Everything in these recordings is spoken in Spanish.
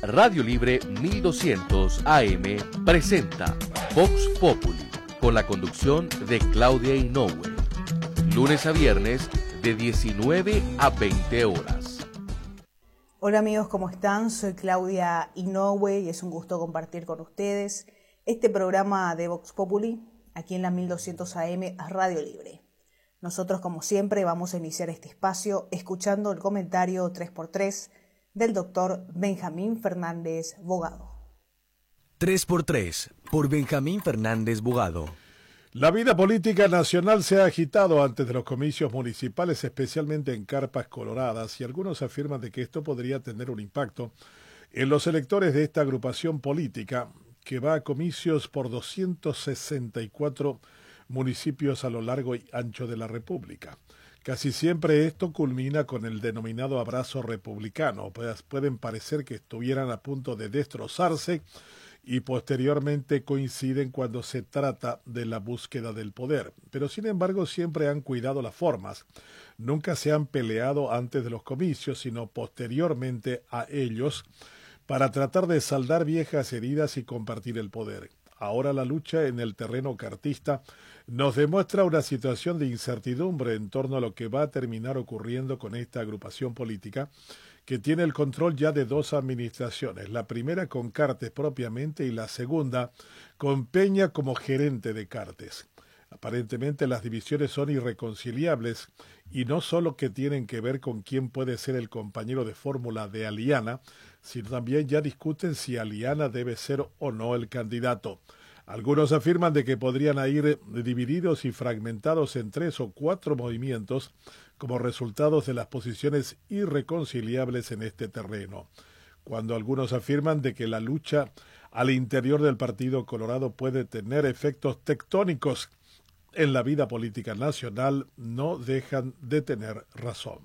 Radio Libre 1200 AM presenta Vox Populi, con la conducción de Claudia Inoue. Lunes a viernes de 19 a 20 horas. Hola amigos, ¿cómo están? Soy Claudia Inoue y es un gusto compartir con ustedes este programa de Vox Populi aquí en la 1200 AM Radio Libre. Nosotros, como siempre, vamos a iniciar este espacio escuchando el comentario 3x3 del doctor Benjamín Fernández Bogado. 3x3 por Benjamín Fernández Bogado. La vida política nacional se ha agitado antes de los comicios municipales, especialmente en carpas coloradas, y algunos afirman de que esto podría tener un impacto en los electores de esta agrupación política que va a comicios por 264 municipios a lo largo y ancho de la República. Casi siempre esto culmina con el denominado abrazo republicano, pues pueden parecer que estuvieran a punto de destrozarse y posteriormente coinciden cuando se trata de la búsqueda del poder. Pero sin embargo siempre han cuidado las formas. Nunca se han peleado antes de los comicios, sino posteriormente a ellos, para tratar de saldar viejas heridas y compartir el poder. Ahora la lucha en el terreno cartista nos demuestra una situación de incertidumbre en torno a lo que va a terminar ocurriendo con esta agrupación política que tiene el control ya de dos administraciones, la primera con Cartes propiamente y la segunda con Peña como gerente de Cartes. Aparentemente las divisiones son irreconciliables y no solo que tienen que ver con quién puede ser el compañero de fórmula de Aliana, sino también ya discuten si Aliana debe ser o no el candidato. Algunos afirman de que podrían ir divididos y fragmentados en 3 o 4 movimientos como resultados de las posiciones irreconciliables en este terreno. Cuando algunos afirman de que la lucha al interior del Partido Colorado puede tener efectos tectónicos en la vida política nacional, no dejan de tener razón.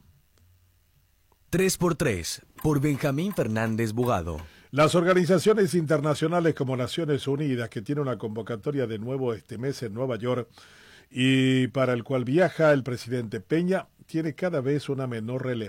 3x3 por Benjamín Fernández Bogado. Las organizaciones internacionales como Naciones Unidas, que tiene una convocatoria de nuevo este mes en Nueva York y para el cual viaja el presidente Peña, tiene cada vez una menor relevancia